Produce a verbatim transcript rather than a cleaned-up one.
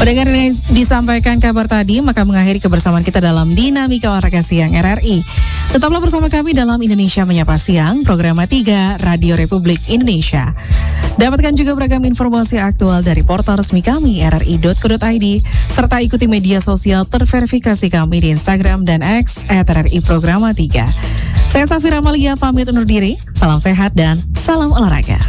Pendengar yang disampaikan kabar tadi, maka mengakhiri kebersamaan kita dalam Dinamika Olahraga Siang R R I. Tetaplah bersama kami dalam Indonesia Menyapa Siang, program tiga Radio Republik Indonesia. Dapatkan juga beragam informasi aktual dari portal resmi kami r r i dot co dot i d, serta ikuti media sosial terverifikasi kami di Instagram dan X at R R I Programa tiga. Saya Safira Malia pamit undur diri, salam sehat dan salam olahraga.